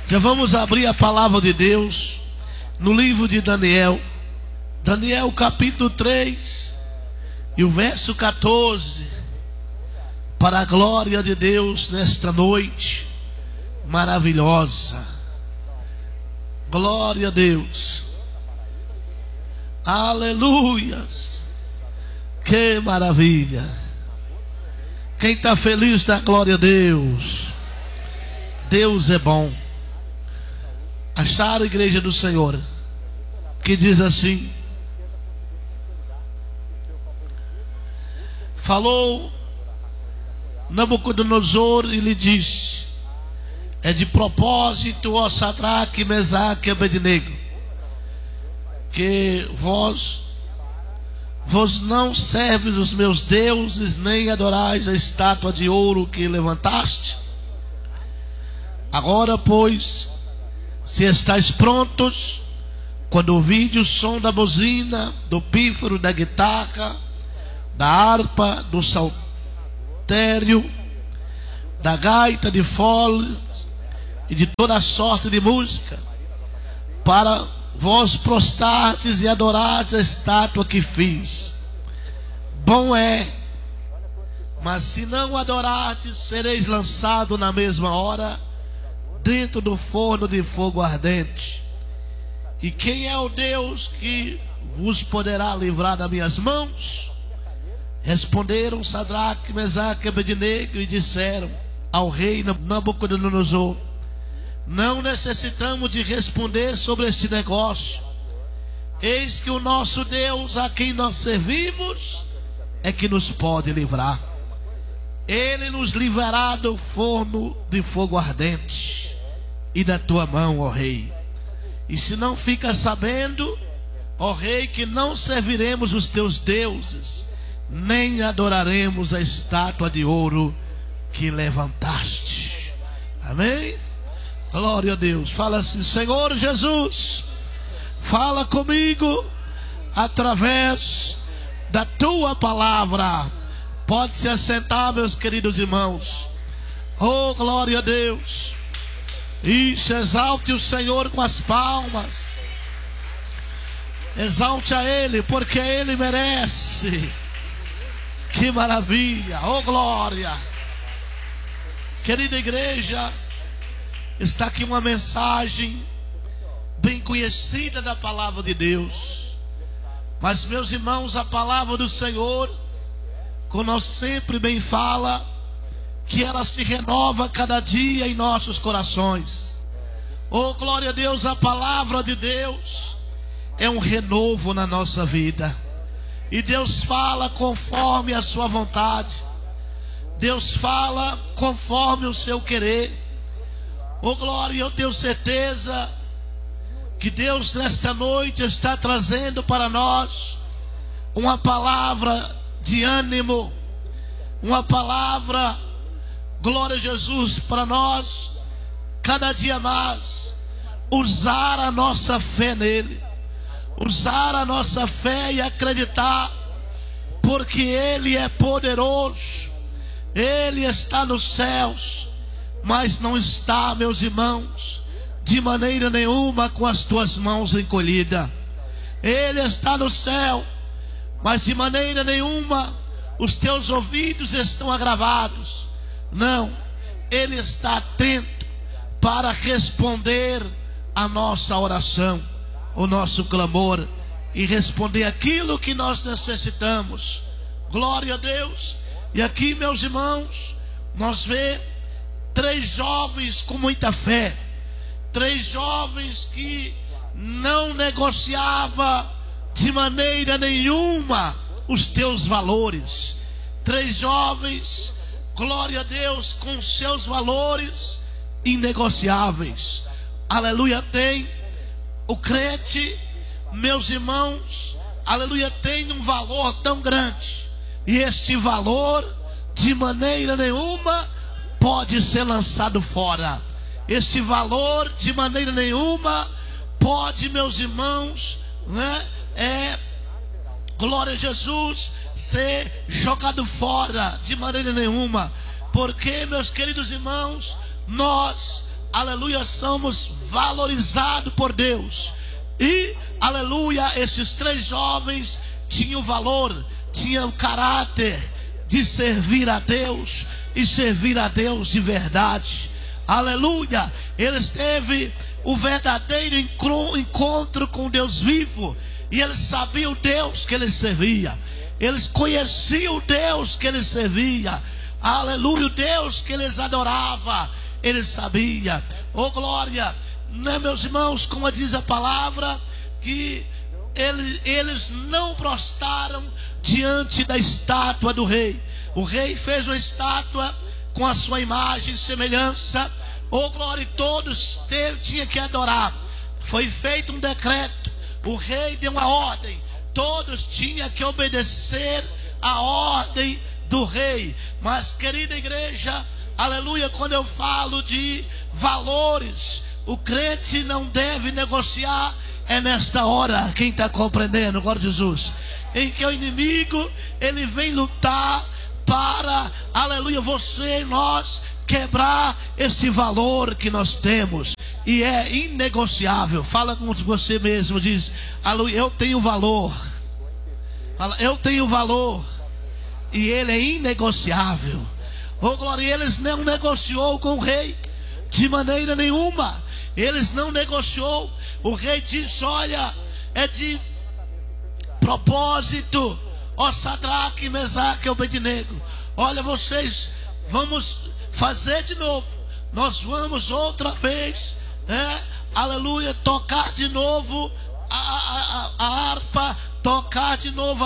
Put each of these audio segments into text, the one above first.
Já vamos abrir a palavra de Deus no livro de Daniel. Daniel capítulo 3 e o verso 14. Para a glória de Deus nesta noite maravilhosa. Glória a Deus. Aleluias. Que maravilha. Quem está feliz dá glória a Deus. Deus é bom. Achar a igreja do Senhor que diz assim: falou Nabucodonosor e lhe disse: é de propósito, ó Sadraque, Mesaque e Abednego, que vós não serves os meus deuses, nem adorais a estátua de ouro que levantaste. Agora, pois, se estáis prontos, quando ouvirdes o som da buzina, do pífaro, da guitarra, da harpa, do saltério, da gaita de fole e de toda sorte de música, para vós prostardes e adorardes a estátua que fiz. Bom é, mas se não adorardes, sereis lançado na mesma hora dentro do forno de fogo ardente. E quem é o Deus que vos poderá livrar das minhas mãos? Responderam Sadraque, Mesaque e Abednego e disseram ao rei Nabucodonosor: não necessitamos de responder sobre este negócio. Eis que o nosso Deus, a quem nós servimos, é que nos pode livrar. Ele nos livrará do forno de fogo ardente e da tua mão, ó rei. E se não fica sabendo, ó rei, que não serviremos os teus deuses, nem adoraremos a estátua de ouro que levantaste. Amém? Glória a Deus. Fala assim: Senhor Jesus, fala comigo através da tua palavra. Pode se assentar, meus queridos irmãos. Oh, glória a Deus. Isso, exalte o Senhor com as palmas. Exalte a Ele, porque Ele merece. Que maravilha, oh glória. Querida igreja, está aqui uma mensagem bem conhecida da palavra de Deus. Mas, meus irmãos, a palavra do Senhor, como sempre bem fala, que ela se renova cada dia em nossos corações. Oh glória a Deus, a palavra de Deus é um renovo na nossa vida. E Deus fala conforme a sua vontade. Deus fala conforme o seu querer. Oh glória, eu tenho certeza que Deus nesta noite está trazendo para nós uma palavra de ânimo, uma palavra, glória a Jesus, para nós cada dia mais usar a nossa fé nele, usar a nossa fé e acreditar, porque Ele é poderoso. Ele está nos céus, mas não está, meus irmãos, de maneira nenhuma com as tuas mãos encolhidas. Ele está no céu, mas de maneira nenhuma os teus ouvidos estão agravados. Não, Ele está atento para responder a nossa oração, o nosso clamor, e responder aquilo que nós necessitamos. Glória a Deus. E aqui, meus irmãos, nós vemos 3 jovens com muita fé, 3 jovens que não negociavam de maneira nenhuma os teus valores. 3 jovens, glória a Deus, com seus valores inegociáveis. Aleluia. Tem o crente, meus irmãos, aleluia, tem um valor tão grande, e este valor de maneira nenhuma pode ser lançado fora. Este valor de maneira nenhuma pode, meus irmãos, glória a Jesus, ser jogado fora de maneira nenhuma. Porque, meus queridos irmãos, nós, aleluia, somos valorizados por Deus. E, aleluia, esses 3 jovens tinham valor, tinham caráter de servir a Deus e servir a Deus de verdade. Aleluia, eles teve o verdadeiro encontro com Deus vivo, e eles sabiam o Deus que eles serviam, eles conheciam o Deus que eles serviam, aleluia, o Deus que eles adoravam, eles sabiam. Oh glória, né, meus irmãos, como diz a palavra, que eles não prostraram diante da estátua do rei. O rei fez uma estátua com a sua imagem e semelhança. Oh glória, e todos tinham que adorar. Foi feito um decreto, o rei deu uma ordem, todos tinham que obedecer a ordem do rei. Mas, querida igreja, aleluia, quando eu falo de valores, o crente não deve negociar. É nesta hora, quem está compreendendo, glória a Jesus, em que o inimigo, ele vem lutar para, aleluia, você e nós quebrar esse valor que nós temos, e é inegociável. Fala com você mesmo, diz: aleluia, eu tenho valor. Fala, eu tenho valor, e ele é inegociável. Oh glória, eles não negociou com o rei de maneira nenhuma. Eles não negociou. O rei disse: olha, é de propósito, ó Sadraque, Mesaque e Abednego, olha, vocês vamos fazer de novo. Nós vamos outra vez, aleluia, tocar de novo a harpa, tocar de novo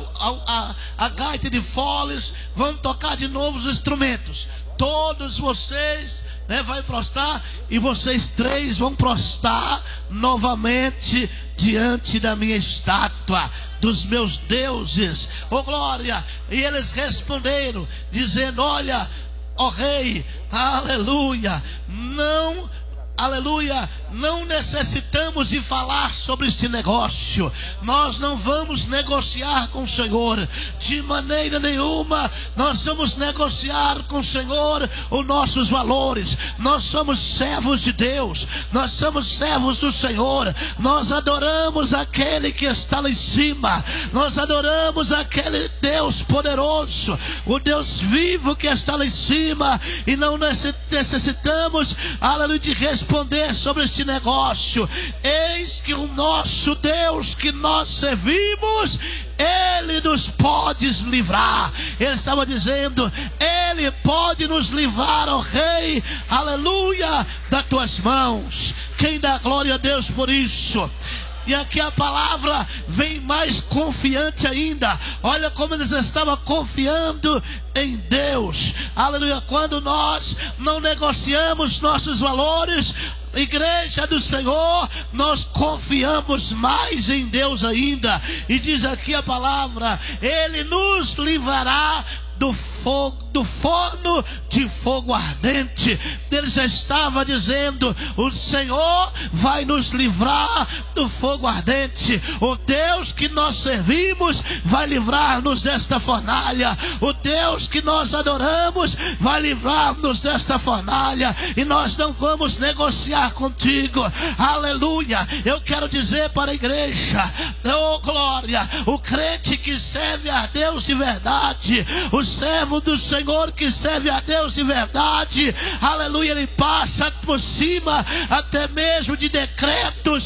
a gaita de foles, vamos tocar de novo os instrumentos. Todos vocês, vai prostrar, e vocês 3 vão prostrar novamente diante da minha estátua, dos meus deuses. Oh glória! E eles responderam, dizendo: olha, ó rei, aleluia, não, aleluia, não necessitamos de falar sobre este negócio. Nós não vamos negociar com o Senhor de maneira nenhuma. Nós vamos negociar com o Senhor os nossos valores. Nós somos servos de Deus, nós somos servos do Senhor. Nós adoramos aquele que está lá em cima, nós adoramos aquele Deus poderoso, o Deus vivo que está lá em cima, e não necessitamos, aleluia, de responder sobre este negócio. Eis que o nosso Deus que nós servimos, Ele nos pode livrar. Ele estava dizendo: Ele pode nos livrar, ó Rei, aleluia, das tuas mãos. Quem dá glória a Deus por isso? E aqui a palavra vem mais confiante ainda. Olha como eles estavam confiando em Deus. Aleluia. Quando nós não negociamos nossos valores, igreja do Senhor, nós confiamos mais em Deus ainda. E diz aqui a palavra: Ele nos livrará do fogo, do forno de fogo ardente. Ele já estava dizendo: o Senhor vai nos livrar do fogo ardente. O Deus que nós servimos vai livrar-nos desta fornalha. O Deus que nós adoramos vai livrar-nos desta fornalha. E nós não vamos negociar contigo. Aleluia. Eu quero dizer para a igreja: oh glória, o crente que serve a Deus de verdade, o servo do Senhor que serve a Deus de verdade, aleluia, ele passa por cima até mesmo de decreto,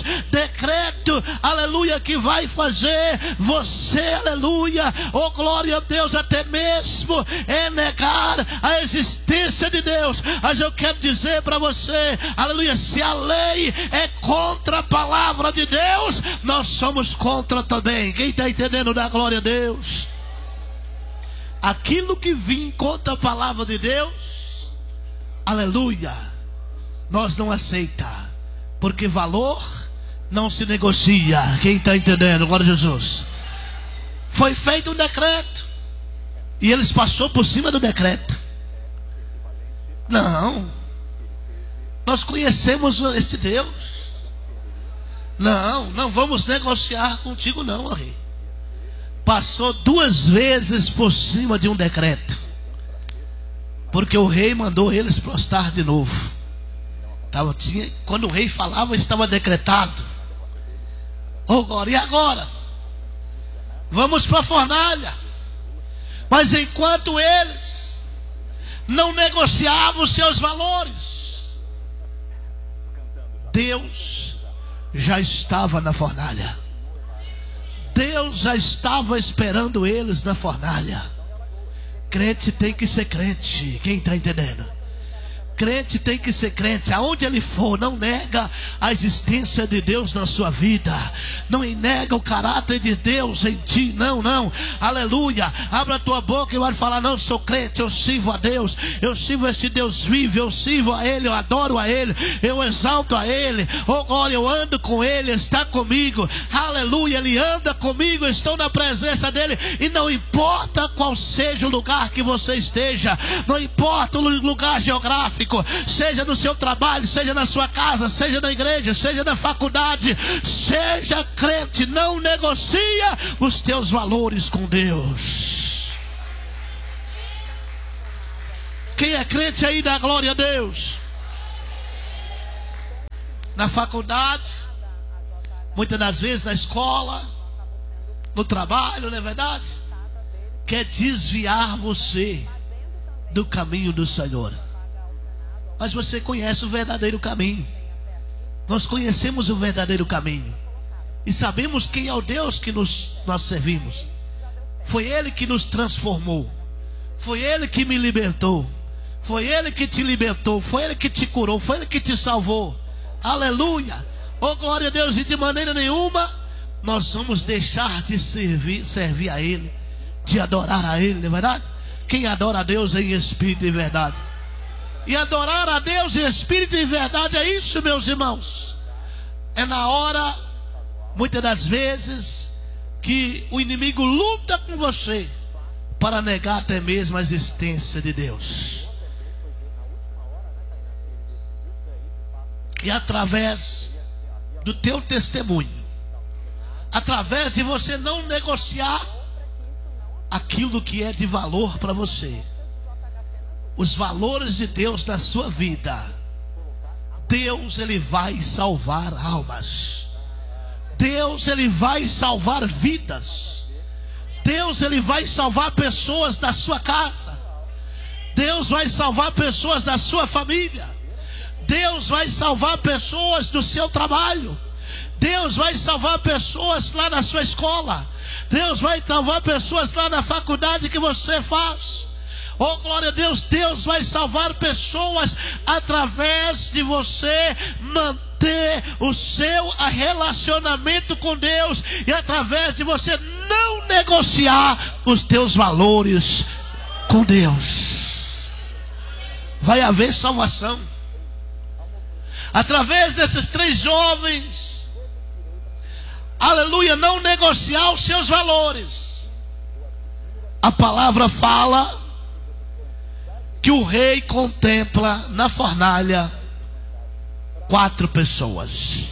aleluia, que vai fazer você, aleluia, oh glória a Deus, até mesmo negar a existência de Deus. Mas eu quero dizer para você, aleluia, se a lei é contra a palavra de Deus, nós somos contra também. Quem está entendendo, dá glória a Deus. Aquilo que vem contra a palavra de Deus, aleluia, nós não aceita, porque valor não se negocia. Quem está entendendo? Glória a Jesus. Foi feito um decreto, e eles passaram por cima do decreto. Não, nós conhecemos este Deus. Não vamos negociar contigo não, rei. Passou 2 vezes por cima de um decreto, porque o rei mandou eles prostrar de novo. Quando o rei falava, estava decretado. Oh glória, e agora? Vamos para a fornalha. Mas enquanto eles não negociavam os seus valores, Deus já estava na fornalha. Deus já estava esperando eles na fornalha. Crente tem que ser crente. Quem está entendendo? Crente tem que ser crente. Aonde ele for, não nega a existência de Deus na sua vida. Não nega o caráter de Deus em ti. Não, não. Aleluia. Abra a tua boca e vai falar: não, sou crente, eu sirvo a Deus. Eu sirvo esse Deus vivo. Eu sirvo a Ele, eu adoro a Ele. Eu exalto a Ele. Oh glória, eu ando com Ele, está comigo. Aleluia, Ele anda comigo. Estou na presença dEle. E não importa qual seja o lugar que você esteja. Não importa o lugar geográfico. Seja no seu trabalho, seja na sua casa, seja na igreja, seja na faculdade. Seja crente, não negocia os teus valores com Deus. Quem é crente aí, dá glória a Deus. Na faculdade, muitas das vezes na escola, no trabalho, não é verdade? Quer desviar você do caminho do Senhor. Mas você conhece o verdadeiro caminho. Nós conhecemos o verdadeiro caminho. E sabemos quem é o Deus que nós servimos. Foi Ele que nos transformou. Foi Ele que me libertou. Foi Ele que te libertou. Foi Ele que te curou. Foi Ele que te salvou. Aleluia. Oh glória a Deus. E de maneira nenhuma nós vamos deixar de servir a Ele, de adorar a Ele, não é verdade? Quem adora a Deus em espírito e verdade. E adorar a Deus em espírito e verdade é isso, meus irmãos. É na hora, muitas das vezes, que o inimigo luta com você para negar até mesmo a existência de Deus. E através do teu testemunho, através de você não negociar aquilo que é de valor para você, os valores de Deus na sua vida, Deus, Ele vai salvar almas. Deus, Ele vai salvar vidas. Deus, Ele vai salvar pessoas da sua casa. Deus vai salvar pessoas da sua família. Deus vai salvar pessoas do seu trabalho. Deus vai salvar pessoas lá na sua escola. Deus vai salvar pessoas lá na faculdade que você faz. Oh glória a Deus, Deus vai salvar pessoas através de você manter o seu relacionamento com Deus e através de você não negociar os teus valores com Deus. Vai haver salvação. Através desses 3 jovens, aleluia, não negociar os seus valores. A palavra fala que o rei contempla na fornalha 4 pessoas.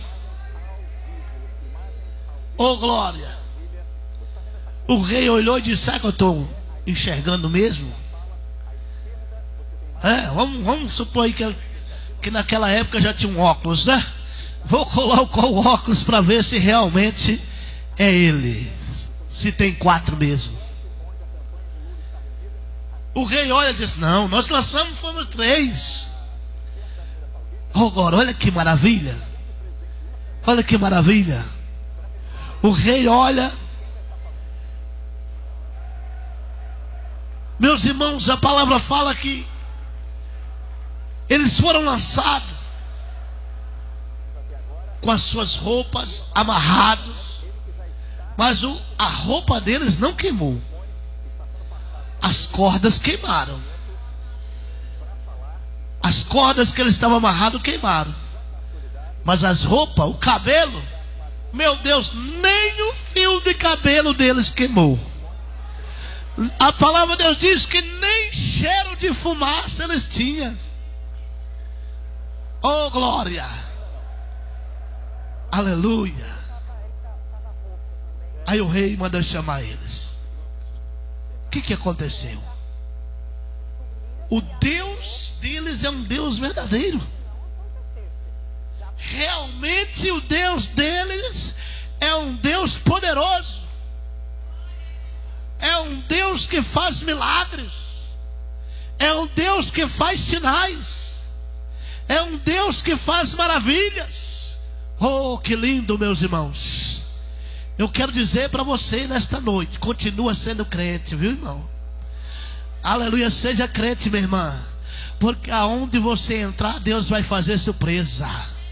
Oh glória. O rei olhou e disse: será que eu estou enxergando mesmo? Vamos supor aí que naquela época já tinha um óculos, né? Vou colocar o óculos para ver se realmente é ele. Se tem 4 mesmo. O rei olha e diz: não, nós lançamos, fomos 3. Oh glória, olha que maravilha. Olha que maravilha. O rei olha. Meus irmãos, a palavra fala que eles foram lançados com as suas roupas amarrados, mas a roupa deles não queimou. As cordas queimaram. As cordas que eles estavam amarrados queimaram. Mas as roupas, o cabelo, meu Deus, nem o fio de cabelo deles queimou. A palavra de Deus diz que nem cheiro de fumaça eles tinham. Oh glória. Aleluia. Aí o rei mandou chamar eles. O que aconteceu? O Deus deles é um Deus verdadeiro. realmente o Deus deles é um Deus poderoso, é um Deus que faz milagres, é um Deus que faz sinais, é um Deus que faz maravilhas. Oh, que lindo, meus irmãos. Eu quero dizer para você nesta noite: continua sendo crente, viu, irmão? Aleluia, seja crente, minha irmã, porque aonde você entrar, Deus vai fazer surpresa.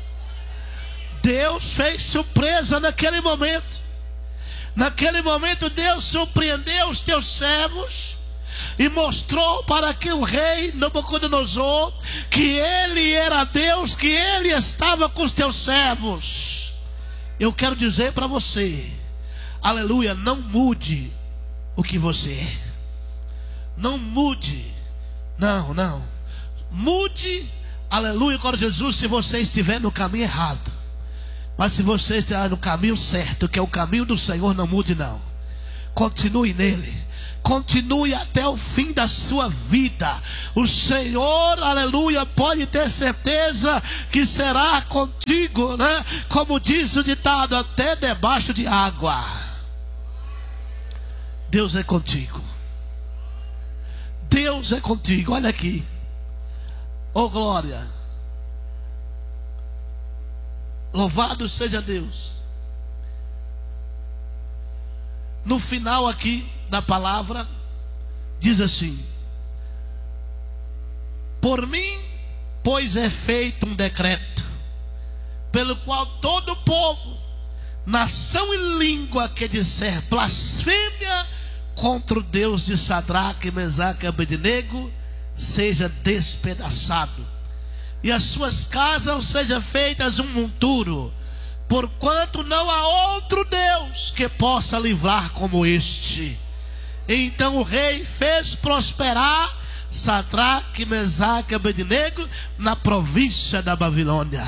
Deus fez surpresa naquele momento. Naquele momento Deus surpreendeu os teus servos e mostrou para que o rei Nabucodonosor que ele era Deus, que ele estava com os teus servos. Eu quero dizer para você, aleluia, não mude o que você é. Não mude, não mude, aleluia, glória a Jesus, se você estiver no caminho errado. Mas se você estiver no caminho certo, que é o caminho do Senhor, não mude não. Continue nele, continue até o fim da sua vida. O Senhor, aleluia, pode ter certeza que será contigo, né? Como diz o ditado, até debaixo de água. Deus é contigo. Deus é contigo. Olha aqui. Oh, glória. Louvado seja Deus. No final aqui da palavra diz assim: por mim, pois é feito um decreto, pelo qual todo povo, nação e língua que disser blasfêmia contra o Deus de Sadraque, Mesaque e Abednego seja despedaçado, e as suas casas sejam feitas um monturo, porquanto não há outro Deus que possa livrar como este. Então o rei fez prosperar Sadraque, Mesaque e Abednego na província da Babilônia.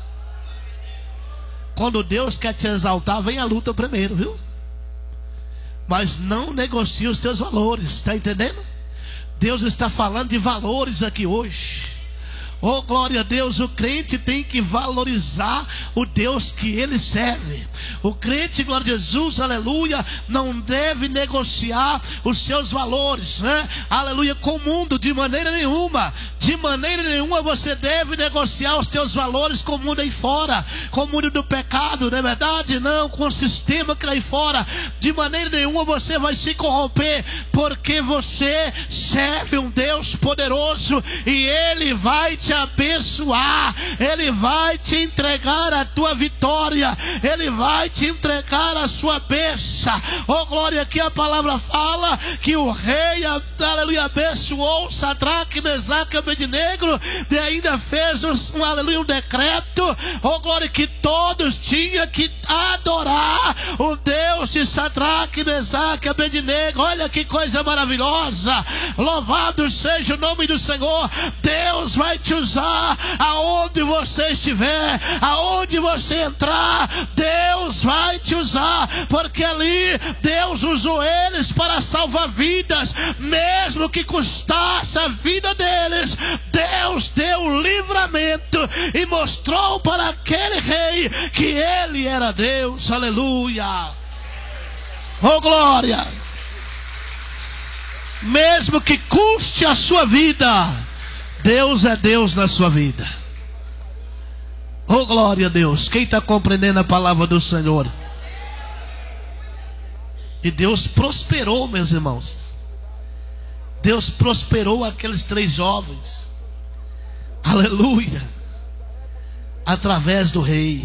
Quando Deus quer te exaltar, vem a luta primeiro, viu? Mas não negocie os teus valores, está entendendo? Deus está falando de valores aqui hoje. Oh, glória a Deus, o crente tem que valorizar o Deus que ele serve. O crente, glória a Jesus, aleluia, não deve negociar os seus valores, né? Aleluia, com o mundo, de maneira nenhuma. De maneira nenhuma você deve negociar os teus valores com o mundo aí fora, com o mundo do pecado, não é verdade? Não, com o sistema que lá aí fora. De maneira nenhuma você vai se corromper, porque você serve um Deus poderoso e Ele vai te abençoar, Ele vai te entregar a tua vitória, Ele vai te entregar a sua bênção. Oh, glória, aqui a palavra fala que o rei, aleluia, abençoou Sadraque, Mesaque e Abednego, e ainda fez um decreto, oh, glória, que todos tinham que adorar o Deus de Sadraque, Mesaque e Abednego. Olha que coisa maravilhosa. Louvado seja o nome do Senhor. Deus vai te usar aonde você estiver, aonde você entrar, Deus vai te usar, porque ali Deus usou eles para salvar vidas, mesmo que custasse a vida deles. Deus deu o livramento e mostrou para aquele rei que ele era Deus. Aleluia. Oh, glória. Mesmo que custe a sua vida, Deus é Deus na sua vida. Oh, glória a Deus. Quem está compreendendo a palavra do Senhor? E Deus prosperou, meus irmãos. Deus prosperou aqueles 3 jovens. Aleluia. Através do rei.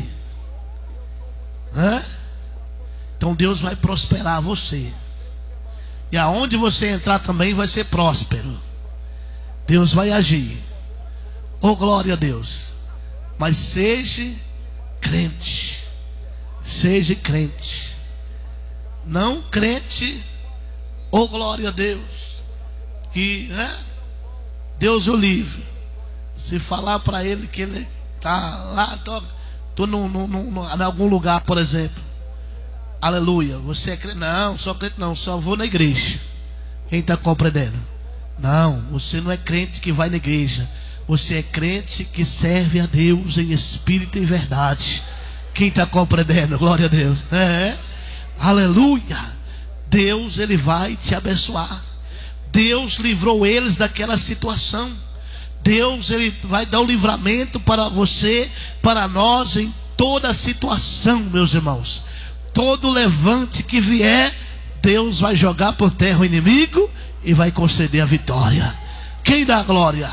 Então Deus vai prosperar você. E aonde você entrar também vai ser próspero. Deus vai agir. Oh, glória a Deus. Mas seja crente. Seja crente. Não crente, oh, glória a Deus, que, Deus o livre. Se falar para ele que ele está lá, estou em algum lugar, por exemplo. Aleluia. Você é crente? Não, sou crente não, só vou na igreja. Quem está compreendendo? Não, você não é crente que vai na igreja. Você é crente que serve a Deus em espírito e em verdade. Quem está compreendendo? Glória a Deus. Aleluia. Deus, Ele vai te abençoar. Deus livrou eles daquela situação. Deus, Ele vai dar o livramento para você, para nós, em toda a situação, meus irmãos. Todo levante que vier, Deus vai jogar por terra o inimigo e vai conceder a vitória. Quem dá glória?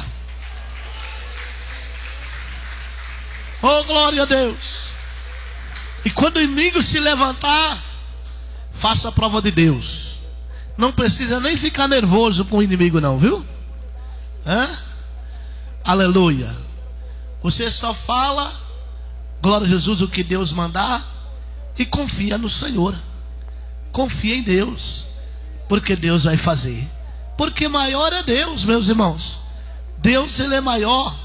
Oh, glória a Deus. E quando o inimigo se levantar, faça a prova de Deus. Não precisa nem ficar nervoso com o inimigo não, viu? Aleluia. Você só fala, glória a Jesus, o que Deus mandar, e confia no Senhor. Confia em Deus, porque Deus vai fazer. Porque maior é Deus, meus irmãos. Deus, Ele é maior,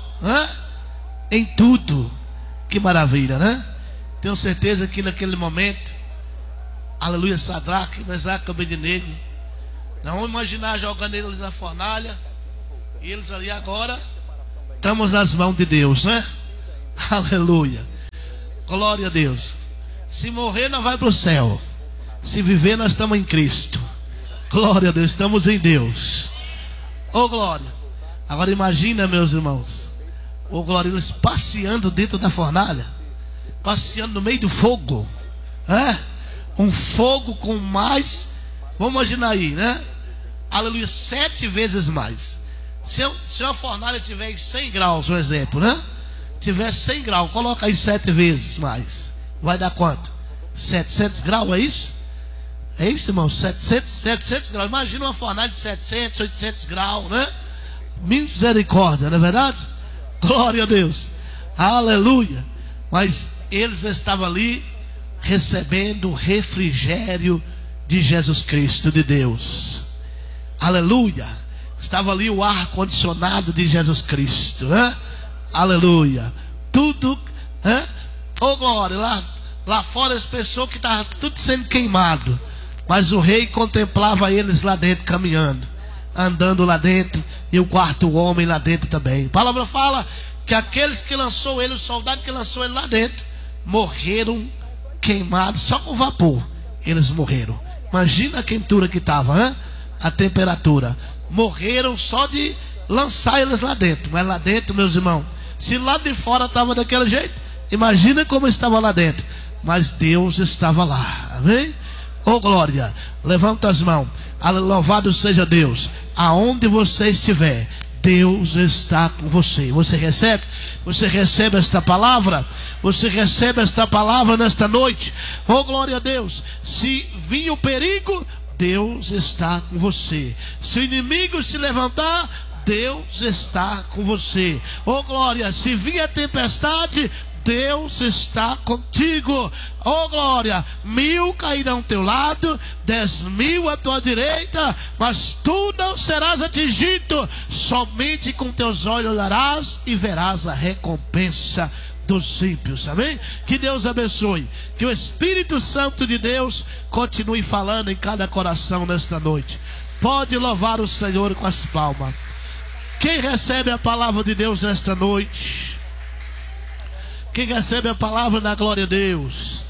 em tudo. Que maravilha, né? Tenho certeza que naquele momento, aleluia, Sadraque, Mesaque e Abednego, não vamos imaginar jogando eles na fornalha, e eles ali agora, estamos nas mãos de Deus, né? Aleluia. Glória a Deus. Se morrer, nós vamos para o céu. Se viver, nós estamos em Cristo. Glória a Deus, estamos em Deus. Oh, glória. Agora imagina, meus irmãos, oh, glória, eles passeando dentro da fornalha, passeando no meio do fogo, um fogo com mais, vamos imaginar aí, né? Aleluia, 7 vezes mais. Se a fornalha tiver em 100 graus, um exemplo, né? Tiver 100 graus, coloca aí 7 vezes mais. Vai dar quanto? 700 graus, é isso? É isso, irmão? 700 graus. Imagina uma fornalha de 700, 800 graus, né? Misericórdia, não é verdade? Glória a Deus. Aleluia. Mas eles estavam ali recebendo o refrigério de Jesus Cristo, de Deus. Aleluia. Estava ali o ar condicionado de Jesus Cristo, né? Aleluia. Tudo, oh, glória. Lá fora as pessoas que estavam tudo sendo queimado, mas o rei contemplava eles lá dentro caminhando, andando lá dentro, e o quarto homem lá dentro também. A palavra fala que aqueles que lançou ele, o soldado que lançou ele lá dentro, morreram queimados só com vapor. Eles morreram. Imagina a quentura que estava, a temperatura. Morreram só de lançar eles lá dentro. Mas lá dentro, meus irmãos, se lá de fora estava daquele jeito, imagina como estava lá dentro. Mas Deus estava lá, amém? Oh, glória. Levanta as mãos. Louvado seja Deus. Aonde você estiver, Deus está com você. Você recebe? Você recebe esta palavra? Você recebe esta palavra nesta noite? Oh, glória a Deus. Se vir o perigo, Deus está com você. Se o inimigo se levantar, Deus está com você. Oh, glória. Se vir a tempestade, Deus está contigo. Oh, glória. 1000 cairão ao teu lado, 10.000 à tua direita, mas tu não serás atingido. Somente com teus olhos olharás e verás a recompensa dos ímpios. Amém? Que Deus abençoe. Que o Espírito Santo de Deus continue falando em cada coração nesta noite. Pode louvar o Senhor com as palmas. Quem recebe a palavra de Deus nesta noite? Quem recebe a palavra da glória a Deus?